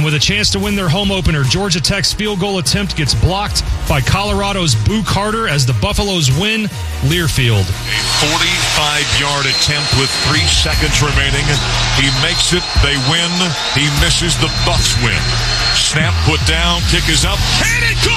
with a chance to win their home opener. Georgia Tech's field goal attempt gets blocked by Colorado's Boo Carter as the Buffaloes win Learfield. A 45-yard attempt with 3 seconds remaining. He makes it. They win. He misses. The Bucks win. Snap put down. Kick is up. And it goes!